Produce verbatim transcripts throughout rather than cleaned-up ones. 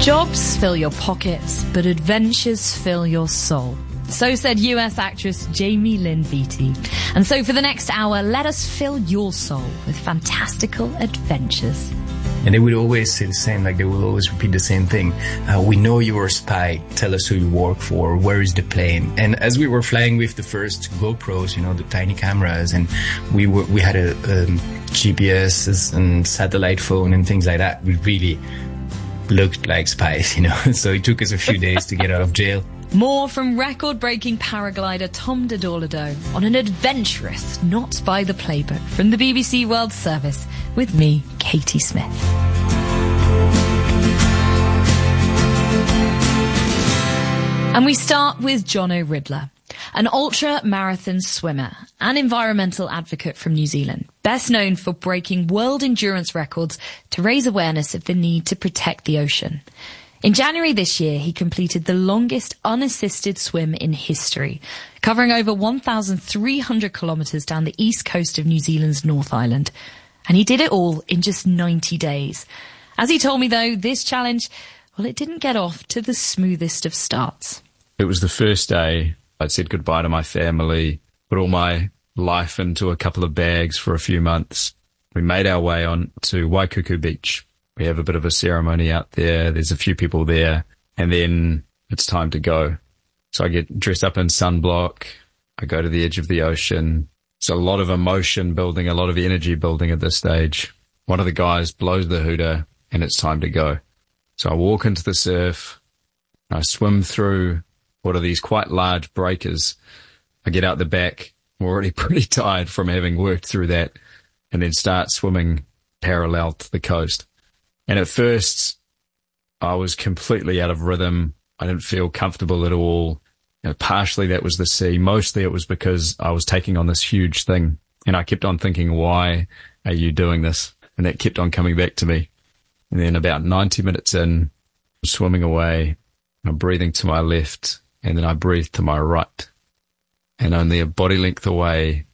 Jobs fill your pockets, but adventures fill your soul. So said U S actress Jamie Lynn Beatty. And so for the next hour, let us fill your soul with fantastical adventures. And they would always say the same, like they will always repeat the same thing. Uh, we know you're a spy. Tell us who you work for. Where is the plane? And as we were flying with the first GoPros, you know, the tiny cameras, and we were, we had a um, G P S and satellite phone and things like that, we really looked like spies, you know. So it took us a few days to get out of jail. More from record-breaking paraglider Tom Dodorlado on an adventurous, not by the playbook from the B B C World Service with me, Katie Smith. And we start with Jono Riddler, an ultra-marathon swimmer and environmental advocate from New Zealand, best known for breaking world endurance records to raise awareness of the need to protect the ocean. In January this year, he completed the longest unassisted swim in history, covering over one thousand three hundred kilometres down the east coast of New Zealand's North Island. And he did it all in just ninety days. As he told me, though, this challenge, well, it didn't get off to the smoothest of starts. It was the first day I'd said goodbye to my family, put all my life into a couple of bags for a few months. We made our way on to Waikuku Beach. We have a bit of a ceremony out there. There's a few people there. And then it's time to go. So I get dressed up in sunblock. I go to the edge of the ocean. It's a lot of emotion building, a lot of energy building at this stage. One of the guys blows the hooter and it's time to go. So I walk into the surf. I swim through what are these quite large breakers. I get out the back. I'm already pretty tired from having worked through that, and then start swimming parallel to the coast. And at first, I was completely out of rhythm. I didn't feel comfortable at all. You know, partially that was the sea. Mostly it was because I was taking on this huge thing. And I kept on thinking, why are you doing this? And that kept on coming back to me. And then about ninety minutes in, I'm swimming away. I'm breathing to my left. And then I breathe to my right. And only a body length away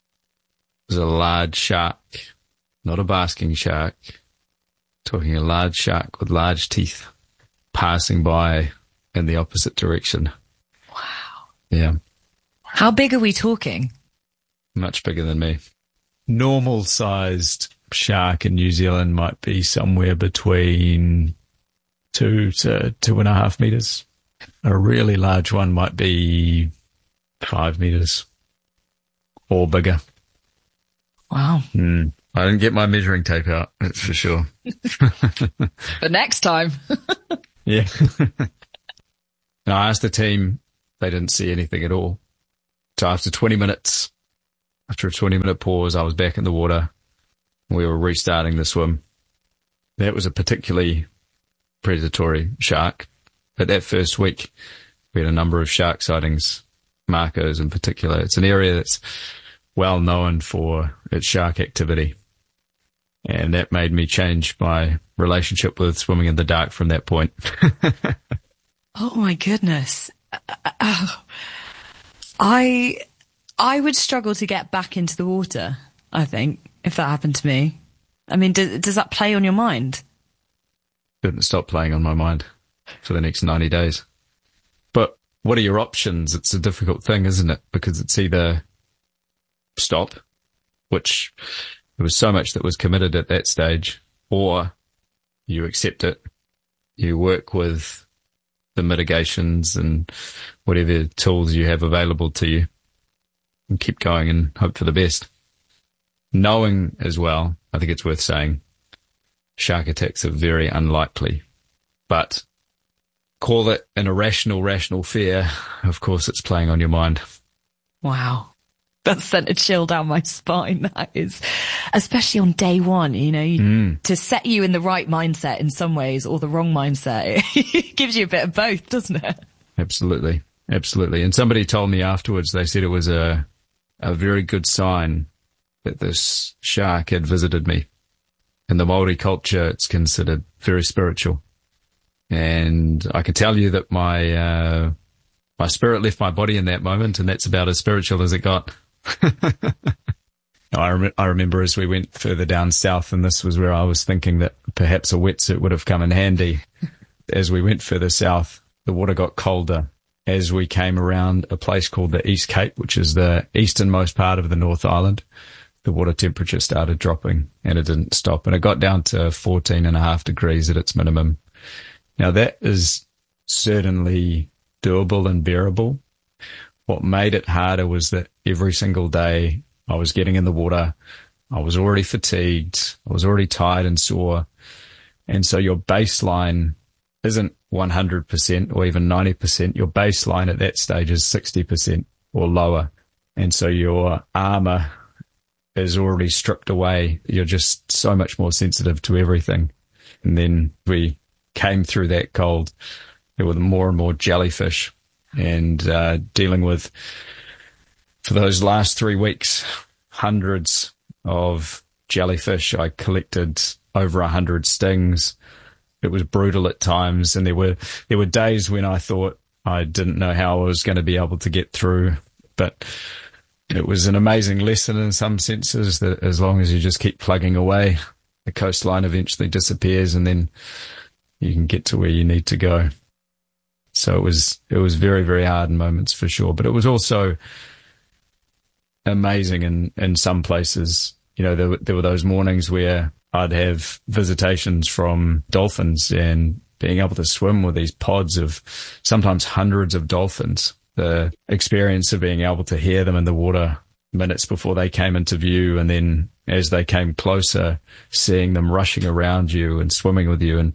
was a large shark, not a basking shark. Talking a large shark with large teeth passing by in the opposite direction. Wow. Yeah. How big are we talking? Much bigger than me. Normal sized shark in New Zealand might be somewhere between two to two and a half meters. A really large one might be five meters or bigger. Wow. Mm. I didn't get my measuring tape out, that's for sure. But next time. Yeah. And I asked the team, they didn't see anything at all. So after twenty minutes, after a twenty minute pause, I was back in the water. We were restarting the swim. That was a particularly predatory shark. But that first week, we had a number of shark sightings, Marcos in particular. It's an area that's well known for its shark activity. And that made me change my relationship with swimming in the dark from that point. Oh my goodness. Uh, I, I would struggle to get back into the water, I think, if that happened to me. I mean, do, does that play on your mind? Didn't stop playing on my mind for the next ninety days. But what are your options? It's a difficult thing, isn't it? Because it's either stop, which there was so much that was committed at that stage, or you accept it, you work with the mitigations and whatever tools you have available to you and keep going and hope for the best. Knowing as well, I think it's worth saying, shark attacks are very unlikely, but call it an irrational, rational fear. Of course, it's playing on your mind. Wow. That sent a chill down my spine. That is, especially on day one, you know, mm. to set you in the right mindset in some ways or the wrong mindset. It gives you a bit of both, doesn't it? Absolutely. Absolutely. And somebody told me afterwards, they said it was a, a very good sign that this shark had visited me. In the Māori culture, it's considered very spiritual. And I can tell you that my, uh, my spirit left my body in that moment, and that's about as spiritual as it got. I, rem- I remember as we went further down south, and this was where I was thinking that perhaps a wetsuit would have come in handy. as we went further south, the water got colder. As we came around a place called the East Cape, which is the easternmost part of the North Island, the water temperature started dropping, and it didn't stop. And it got down to fourteen and a half degrees at its minimum. Now, that is certainly doable and bearable. What made it harder was that every single day I was getting in the water, I was already fatigued, I was already tired and sore. And so your baseline isn't one hundred percent or even ninety percent. Your baseline at that stage is sixty percent or lower. And so your armor is already stripped away. You're just so much more sensitive to everything. And then we came through that cold. There were more and more jellyfish, and uh, dealing with, for those last three weeks, hundreds of jellyfish. I collected over a hundred stings. It was brutal at times, and there were there were days when I thought I didn't know how I was going to be able to get through, but it was an amazing lesson in some senses, that as long as you just keep plugging away, the coastline eventually disappears, and then you can get to where you need to go. So it was it was very, very hard in moments for sure, but it was also amazing in, in some places. You know, there, there were those mornings where I'd have visitations from dolphins, and being able to swim with these pods of sometimes hundreds of dolphins. The experience of being able to hear them in the water minutes before they came into view, and then as they came closer, seeing them rushing around you and swimming with you. And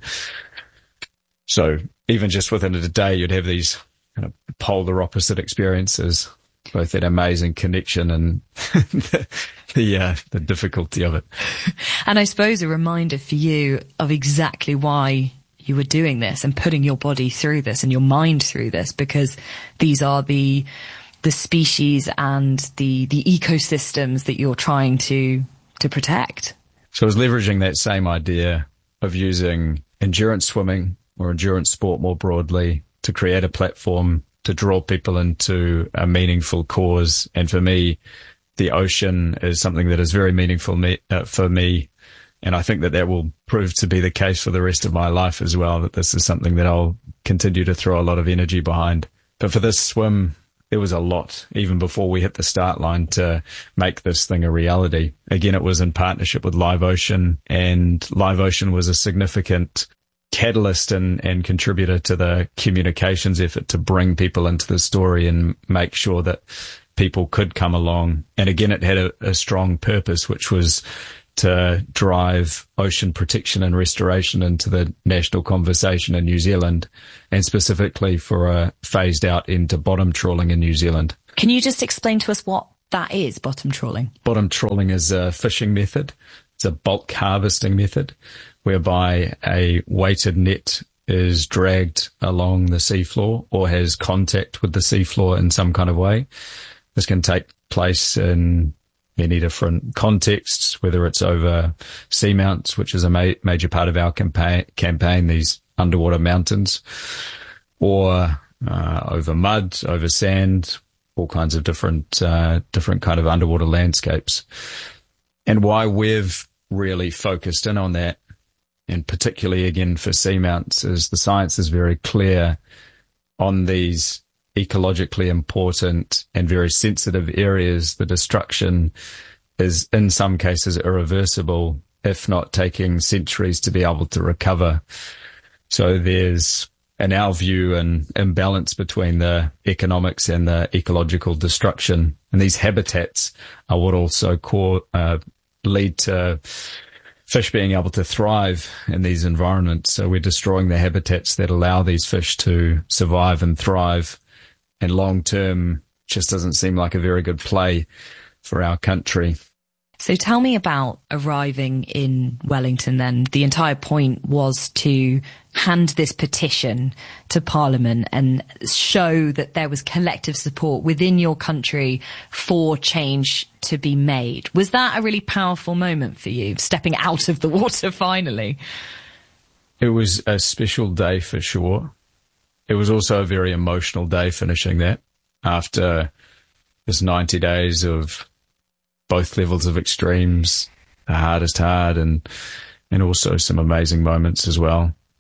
so even just within a day, you'd have these kind of polar opposite experiences, both that amazing connection and the the, uh, the difficulty of it. And I suppose a reminder for you of exactly why you were doing this and putting your body through this and your mind through this, because these are the the species and the the ecosystems that you're trying to to protect. So I was leveraging that same idea of using endurance swimming or endurance sport more broadly to create a platform to draw people into a meaningful cause. And for me, the ocean is something that is very meaningful me, uh, for me. And I think that that will prove to be the case for the rest of my life as well, that this is something that I'll continue to throw a lot of energy behind. But for this swim, there was a lot, even before we hit the start line, to make this thing a reality. Again, it was in partnership with Live Ocean, and Live Ocean was a significant catalyst and, and contributor to the communications effort to bring people into the story and make sure that people could come along. And again, it had a, a strong purpose, which was to drive ocean protection and restoration into the national conversation in New Zealand, and specifically for a phased out into bottom trawling in New Zealand. Can you just explain to us what that is, bottom trawling? Bottom trawling is a fishing method. It's a bulk harvesting method whereby a weighted net is dragged along the seafloor or has contact with the seafloor in some kind of way. This can take place in many different contexts, whether it's over seamounts, which is a ma- major part of our campaign, campaign, these underwater mountains, or uh, over mud, over sand, all kinds of different, uh, different kind of underwater landscapes. And why we've really focused in on that, and particularly again for seamounts, is the science is very clear on these ecologically important and very sensitive areas. The destruction is in some cases irreversible, if not taking centuries to be able to recover. So there's, in our view, an imbalance between the economics and the ecological destruction. And these habitats are what also core, uh, lead to fish being able to thrive in these environments. So we're destroying the habitats that allow these fish to survive and thrive. And long term, just doesn't seem like a very good play for our country. So tell me about arriving in Wellington then. The entire point was to hand this petition to Parliament and show that there was collective support within your country for change to be made. Was that a really powerful moment for you, stepping out of the water finally? It was a special day for sure. It was also a very emotional day finishing that after this ninety days of both levels of extremes, the hardest hard and, and also some amazing moments as well.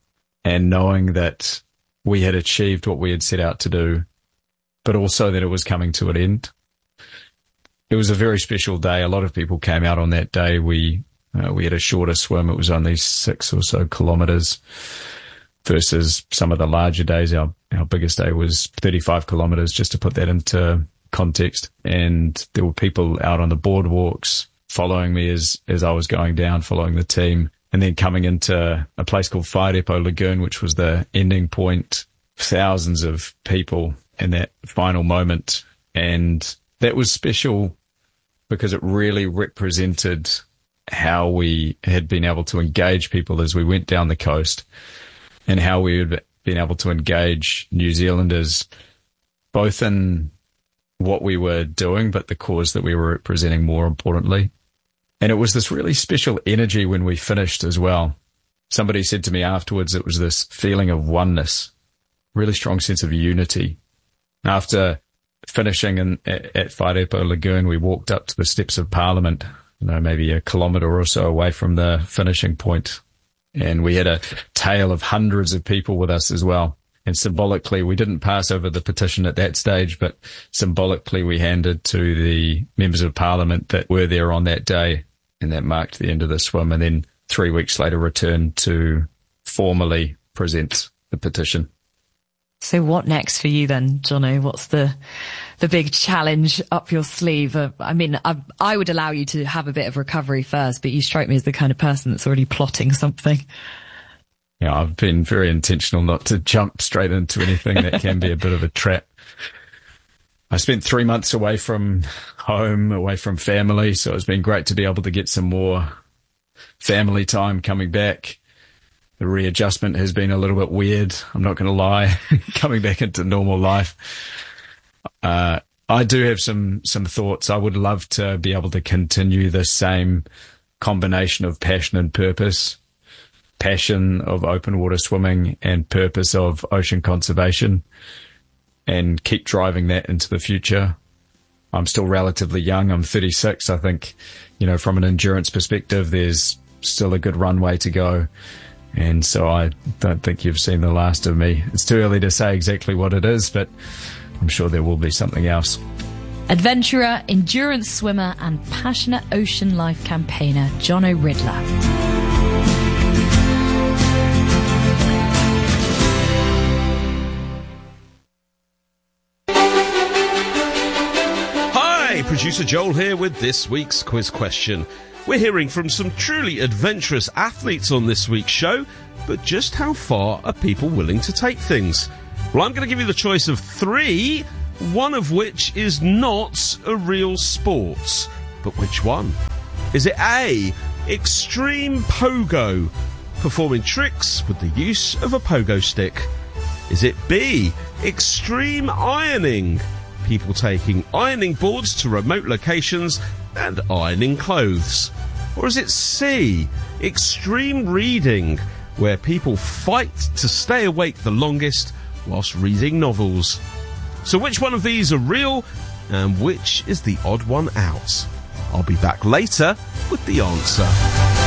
and knowing that we had achieved what we had set out to do, but also that it was coming to an end. It was a very special day. A lot of people came out on that day. We uh, we had a shorter swim. It was only six or so kilometres versus some of the larger days. Our, our biggest day was thirty-five kilometres, just to put that into context. And there were people out on the boardwalks following me as, as I was going down, following the team, and then coming into a place called Whaidepot Lagoon, which was the ending point. Thousands of people in that final moment. And that was special because it really represented how we had been able to engage people as we went down the coast, and how we had been able to engage New Zealanders both in what we were doing, but the cause that we were representing more importantly. And it was this really special energy when we finished as well. Somebody said to me afterwards, it was this feeling of oneness, really strong sense of unity. After finishing in, at, at Whaidepot Lagoon, we walked up to the steps of Parliament, you know, maybe a kilometre or so away from the finishing point. And we had a tail of hundreds of people with us as well. And symbolically, we didn't pass over the petition at that stage, but symbolically we handed to the members of Parliament that were there on that day, and that marked the end of the swim. And then three weeks later returned to formally present the petition. So what next for you then, Jono? What's the the big challenge up your sleeve? Uh, I mean, I, I would allow you to have a bit of recovery first, but you strike me as the kind of person that's already plotting something. Yeah, I've been very intentional not to jump straight into anything that can be a bit of a trap. I spent three months away from home, away from family, so it's been great to be able to get some more family time coming back. The readjustment has been a little bit weird, I'm not going to lie, coming back into normal life. Uh, I do have some, some thoughts. I would love to be able to continue the same combination of passion and purpose, passion of open water swimming and purpose of ocean conservation, and keep driving that into the future. I'm still relatively young. I'm thirty-six. I think, you know, from an endurance perspective, there's still a good runway to go. And so I don't think you've seen the last of me. It's too early to say exactly what it is, but I'm sure there will be something else. Adventurer, endurance swimmer and passionate ocean life campaigner, Jono Ridler. Hi, producer Joel here with this week's quiz question. We're hearing from some truly adventurous athletes on this week's show, but just how far are people willing to take things? Well, I'm going to give you the choice of three, one of which is not a real sport. But which one? Is it A, extreme pogo, performing tricks with the use of a pogo stick? Is it B, extreme ironing, people taking ironing boards to remote locations and ironing clothes? Or is it C, extreme reading, where people fight to stay awake the longest whilst reading novels? So which one of these are real and which is the odd one out? I'll be back later with the answer.